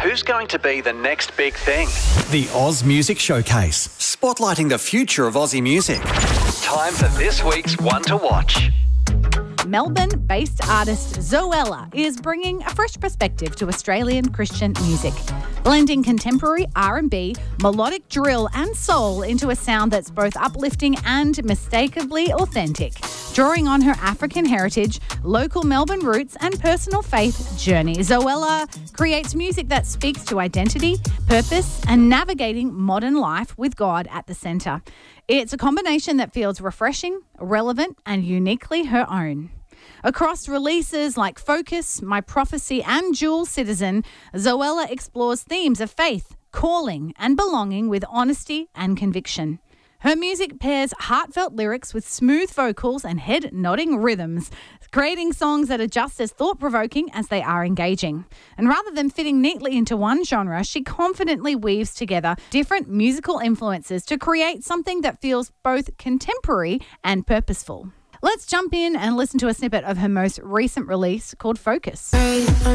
Who's going to be the next big thing? The Oz Music Showcase, spotlighting the future of Aussie music. Time for this week's One to Watch. Melbourne-based artist Zoella is bringing a fresh perspective to Australian Christian music, blending contemporary R&B, melodic drill and soul into a sound that's both uplifting and mistakably authentic, drawing on her African heritage, local Melbourne roots and personal faith journey. Zoella creates music that speaks to identity, purpose and navigating modern life with God at the centre. It's a combination that feels refreshing, relevant and uniquely her own. Across releases like Focus, My Prophecy and Dual Citizen, Zoella explores themes of faith, calling and belonging with honesty and conviction. Her music pairs heartfelt lyrics with smooth vocals and head-nodding rhythms, creating songs that are just as thought-provoking as they are engaging. And rather than fitting neatly into one genre, she confidently weaves together different musical influences to create something that feels both contemporary and purposeful. Let's jump in and listen to a snippet of her most recent release called Focus.